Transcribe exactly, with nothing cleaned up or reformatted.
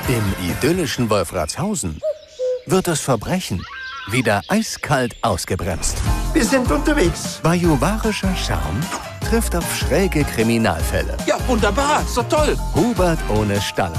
Im idyllischen Wolfratshausen wird das Verbrechen wieder eiskalt ausgebremst. Wir sind unterwegs. Bajuwarischer Charme trifft auf schräge Kriminalfälle. Ja, wunderbar, so toll. Hubert ohne Staller.